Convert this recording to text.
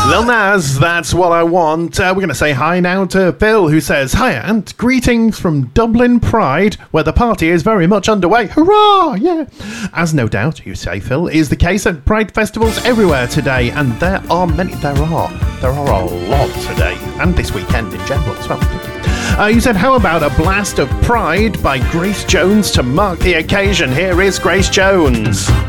Lil Nas, That's What I Want. We're going to say hi now to Phil, who says, "Hi, Ant. Greetings from Dublin Pride, where the party is very much underway. Hurrah! Yeah." As no doubt, you say, Phil, is the case at Pride festivals everywhere today, and there are a lot today, and this weekend in general as well. You said, "How about a blast of Pride by Grace Jones to mark the occasion?" Here is Grace Jones.